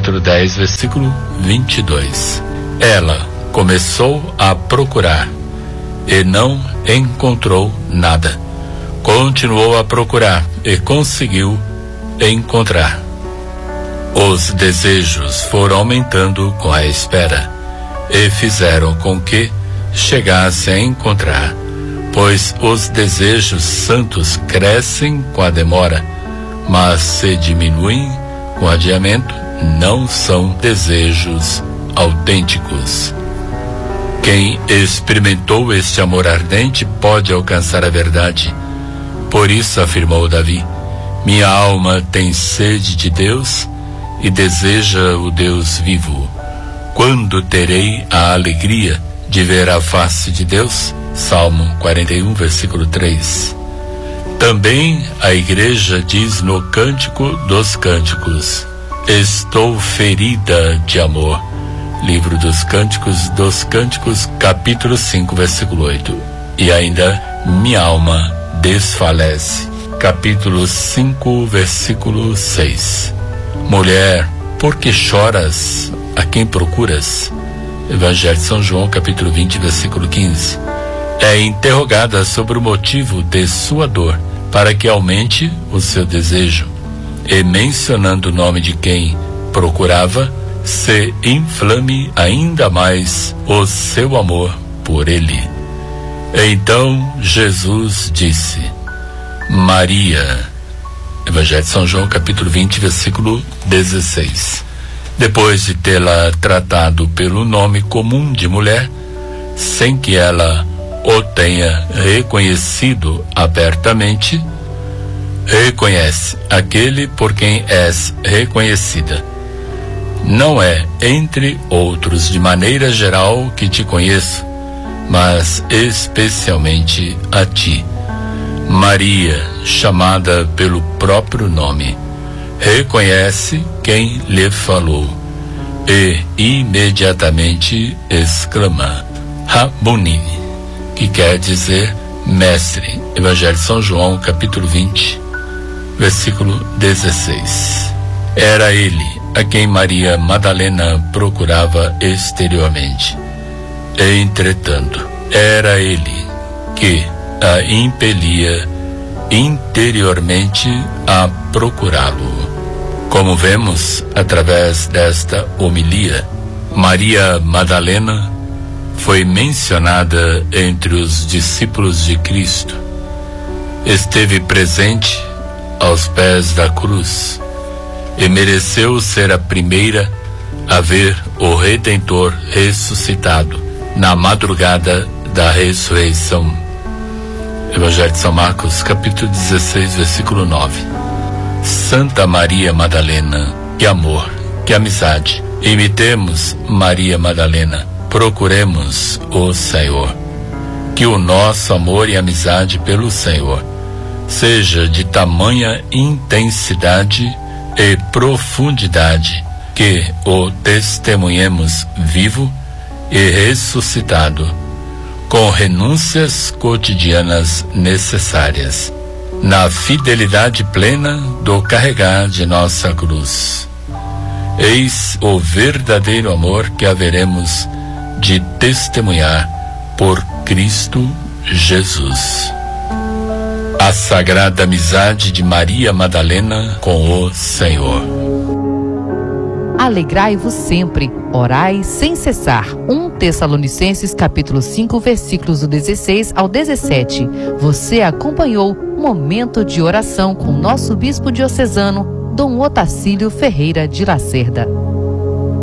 capítulo 10, versículo 22. Ela começou a procurar e não encontrou nada. Continuou a procurar e conseguiu encontrar. Os desejos foram aumentando com a espera e fizeram com que chegasse a encontrar, pois os desejos santos crescem com a demora, mas se diminuem com adiamento, não são desejos autênticos. Quem experimentou este amor ardente pode alcançar a verdade. Por isso afirmou Davi: minha alma tem sede de Deus e deseja o Deus vivo. Quando terei a alegria de ver a face de Deus? Salmo 41, versículo 3. Também a igreja diz no Cântico dos Cânticos: estou ferida de amor. Livro dos Cânticos, capítulo 5, versículo 8. E ainda, minha alma desfalece. Capítulo 5, versículo 6. Mulher, por que choras? A quem procuras? Evangelho de São João, capítulo 20, versículo 15. É interrogada sobre o motivo de sua dor, para que aumente o seu desejo. E mencionando o nome de quem procurava, se inflame ainda mais o seu amor por ele. Então Jesus disse: Maria. Evangelho de São João, capítulo 20, versículo 16. Depois de tê-la tratado pelo nome comum de mulher, sem que ela o tenha reconhecido abertamente, reconhece aquele por quem és reconhecida. Não é, entre outros, de maneira geral que te conheço, mas especialmente a ti, Maria, chamada pelo próprio nome. Reconhece quem lhe falou e imediatamente exclama: Rabuni, que quer dizer mestre. Evangelho de São João, capítulo 20, versículo 16. Era ele a quem Maria Madalena procurava exteriormente. Entretanto, era ele que a impelia interiormente a procurá-lo. Como vemos através desta homilia, Maria Madalena foi mencionada entre os discípulos de Cristo. Esteve presente aos pés da cruz e mereceu ser a primeira a ver o Redentor ressuscitado na madrugada da ressurreição. Evangelho de São Marcos, capítulo 16, versículo 9. Santa Maria Madalena, que amor, que amizade. Imitemos Maria Madalena, procuremos o Senhor. Que o nosso amor e amizade pelo Senhor seja de tamanha intensidade e profundidade que o testemunhemos vivo e ressuscitado, com renúncias cotidianas necessárias, na fidelidade plena do carregar de nossa cruz. Eis o verdadeiro amor que haveremos de testemunhar por Cristo Jesus. A sagrada amizade de Maria Madalena com o Senhor. Alegrai-vos sempre, orai sem cessar. 1 Tessalonicenses capítulo 5, versículos do 16 ao 17. Você acompanhou Momento de Oração com nosso bispo diocesano, Dom Otacílio Ferreira de Lacerda.